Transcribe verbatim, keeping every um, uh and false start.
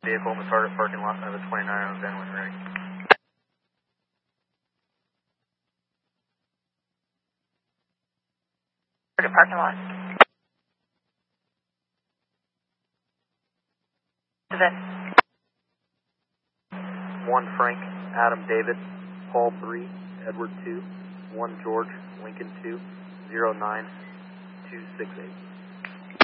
Vehicle in the target parking lot, I have a twenty-nine on Van when ready. Target parking lot. Then. One Frank, Adam David, Paul three, Edward two, one George, Lincoln two, zero nine two six eight.